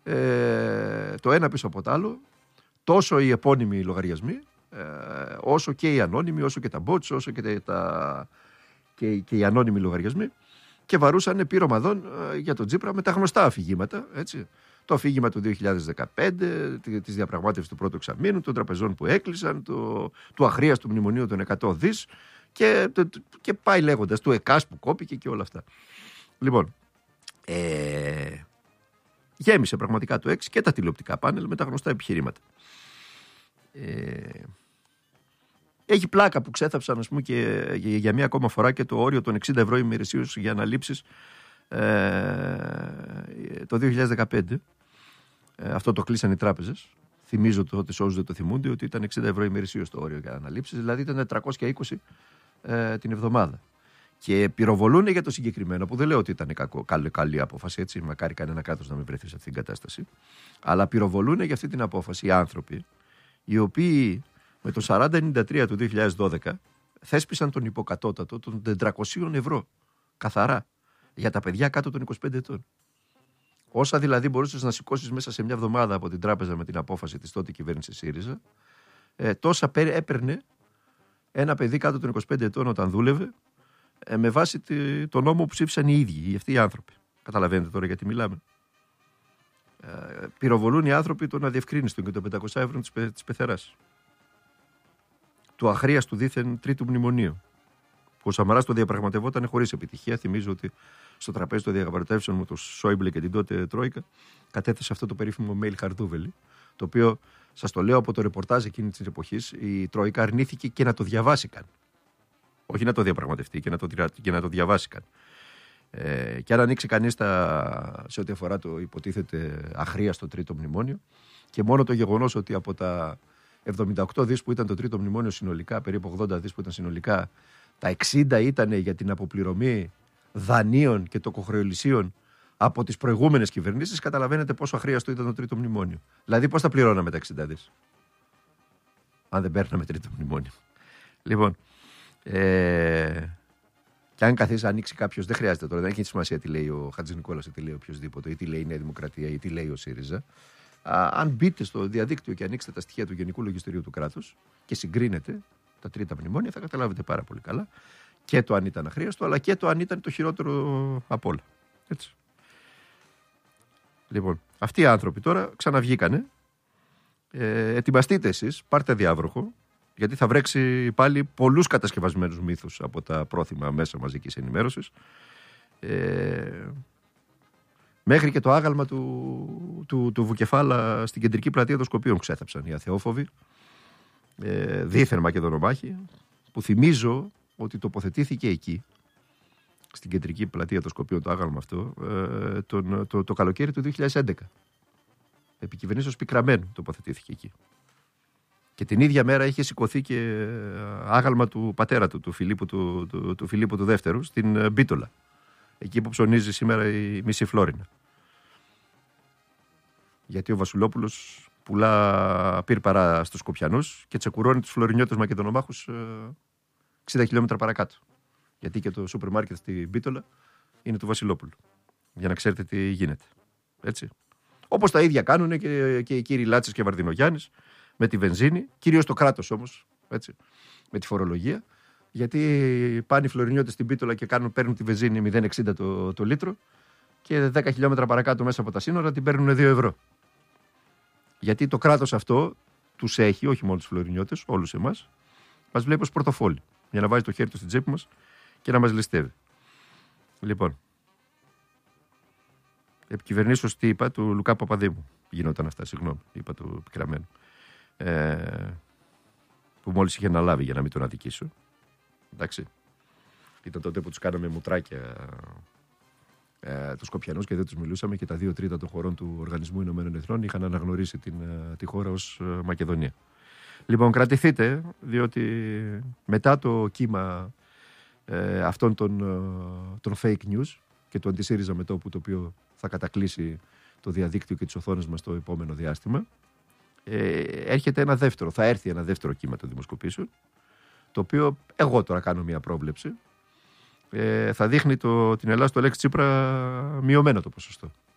το ένα πίσω από το άλλο, τόσο οι επώνυμοι λογαριασμοί, όσο και οι ανώνυμοι, όσο και τα bots, όσο και οι ανώνυμοι λογαριασμοί, και βαρούσαν πυρομαδών για τον Τσίπρα με τα γνωστά αφηγήματα, έτσι. Το αφήγημα του 2015, της διαπραγμάτευσης του πρώτου εξαμήνου, των τραπεζών που έκλεισαν, του αχρίαστου μνημονίου των 100 δις και πάει λέγοντας, του ΕΚΑΣ που κόπηκε και όλα αυτά. Λοιπόν, γέμισε πραγματικά το 6 και τα τηλεοπτικά πάνελ με τα γνωστά επιχειρήματα. Έχει πλάκα που ξέθαψαν, ας πούμε, και για μία ακόμα φορά και το όριο των 60 ευρώ ημερησίως για αναλήψεις το 2015. Αυτό το κλείσαν οι τράπεζες. Θυμίζω τότε σε όσους δεν το θυμούνται ότι ήταν 60 ευρώ ημερησίως το όριο για αναλήψεις, δηλαδή ήταν 420 την εβδομάδα. Και πυροβολούν για το συγκεκριμένο, που δεν λέω ότι ήταν καλή απόφαση, έτσι, μακάρι κανένα κράτος να μην βρεθεί σε αυτήν την κατάσταση. Αλλά πυροβολούν για αυτή την απόφαση οι άνθρωποι, οι οποίοι με το 4093 του 2012 θέσπισαν τον υποκατώτατο των 400 ευρώ καθαρά για τα παιδιά κάτω των 25 ετών. Όσα δηλαδή μπορούσες να σηκώσεις μέσα σε μια εβδομάδα από την τράπεζα με την απόφαση της τότε κυβέρνησης ΣΥΡΙΖΑ, τόσα έπαιρνε ένα παιδί κάτω των 25 ετών όταν δούλευε, με βάση τον νόμο που ψήφισαν οι ίδιοι, αυτοί οι άνθρωποι. Καταλαβαίνετε τώρα γιατί μιλάμε. Πυροβολούν οι άνθρωποι τον αδιευκρίνιστο και των 500 ευρώ της πεθεράς. Του αχρίαστου δήθεν τρίτου μνημονίου. Που ο Σαμαράς το διαπραγματευόταν χωρίς επιτυχία. Θυμίζω ότι στο τραπέζι των διαπραγματεύσεων με τον Σόιμπλε και την τότε Τρόικα κατέθεσε αυτό το περίφημο mail Χαρτούβελη. Το οποίο, σας το λέω από το ρεπορτάζ εκείνη της εποχής, η Τρόικα αρνήθηκε και να το διαβάσει καν. Όχι να το διαπραγματευτεί και να το διαβάσει καν. Και αν ανοίξει κανείς σε ό,τι αφορά το υποτίθεται αχρίαστο τρίτο μνημόνιο, και μόνο το γεγονός ότι από τα 78 δις που ήταν το τρίτο μνημόνιο συνολικά, περίπου 80 δις που ήταν συνολικά, τα 60 ήταν για την αποπληρωμή δανείων και τοκοχρεωλησίων από τις προηγούμενες κυβερνήσεις, καταλαβαίνετε πόσο αχρίαστο ήταν το τρίτο μνημόνιο. Δηλαδή πώς θα πληρώναμε τα 60 δις, αν δεν παίρναμε τρίτο μνημόνιο. Λοιπόν, και αν καθίσει να ανοίξει κάποιος, δεν χρειάζεται τώρα, δεν έχει σημασία τι λέει ο Χατζηνικόλας ή τι λέει οποιοδήποτε, ή τι λέει η Νέα Δημοκρατία ή τι λέει ο ΣΥΡΙΖΑ. Αν μπείτε στο διαδίκτυο και ανοίξετε τα στοιχεία του Γενικού Λογιστηρίου του κράτους και συγκρίνετε τα τρίτα μνημόνια, θα καταλάβετε πάρα πολύ καλά και το αν ήταν αχρίαστο, αλλά και το αν ήταν το χειρότερο από όλα. Έτσι. Λοιπόν, αυτοί οι άνθρωποι τώρα ξαναβγήκανε. Ετοιμαστείτε εσείς, πάρτε διάβροχο, γιατί θα βρέξει πάλι πολλούς κατασκευασμένους μύθους από τα πρόθυμα μέσα μαζικής ενημέρωσης. Μέχρι και το άγαλμα του Βουκεφάλα στην κεντρική πλατεία των Σκοπίων ξέθαψαν οι αθεόφοβοι, δίθεν Μακεδονομάχοι, που θυμίζω ότι τοποθετήθηκε εκεί, στην κεντρική πλατεία των Σκοπίων, το άγαλμα αυτό, το καλοκαίρι του 2011. Επικυβερνήσεως Πικραμένου τοποθετήθηκε εκεί. Και την ίδια μέρα είχε σηκωθεί και άγαλμα του πατέρα του Φιλίππου του Δεύτερου, στην Μπίτολα. Εκεί που ψωνίζει σήμερα η μισή Φλόρινα. Γιατί ο Βασουλόπουλος πουλά πύρπαρα στους Σκοπιανούς και τσεκουρώνει τους φλωρινιώτες Μακεδονομάχους 60 χιλιόμετρα παρακάτω. Γιατί και το σούπερ μάρκετ στην Μπίτολα είναι του Βασιλόπουλου. Για να ξέρετε τι γίνεται. Έτσι. Όπως τα ίδια κάνουν και οι κύριοι Λάτσες και Βαρδινογιάννης με τη βενζίνη, κυρίως το κράτος όμως, έτσι, με τη φορολογία. Γιατί πάνε οι φλωρινιώτες στην Πίτολα και παίρνουν τη βενζίνη 0,60 το λίτρο και 10 χιλιόμετρα παρακάτω μέσα από τα σύνορα την παίρνουν 2 ευρώ. Γιατί το κράτος αυτό τους έχει, όχι μόνο τους φλωρινιώτες, όλους εμάς, μας βλέπει ως πορτοφόλι. Για να βάζει το χέρι του στην τσέπη μας και να μας ληστεύει. Λοιπόν, επικυβερνήσεως τι είπα, του Λουκά Παπαδήμου. Γινόταν αυτά, συγγνώμη, είπα του Πικραμένου. Που μόλις είχε αναλάβει, για να μην τον αδικήσω. Εντάξει. Ήταν τότε που τους κάναμε μουτράκια τους Σκοπιανούς και δεν τους μιλούσαμε και τα 2 τρίτα των χωρών του Οργανισμού Ηνωμένων Εθνών είχαν αναγνωρίσει τη χώρα ως Μακεδονία. Λοιπόν, κρατηθείτε, διότι μετά το κύμα αυτών των fake news και του αντισύριζα μετώπου, το οποίο θα κατακλείσει το διαδίκτυο και τις οθόνες μας το επόμενο διάστημα, θα έρθει ένα δεύτερο κύμα των δημοσκοπήσεων, το οποίο εγώ τώρα κάνω μια πρόβλεψη, θα δείχνει την Ελλάδα στο Αλέξη Τσίπρα μειωμένο το ποσοστό.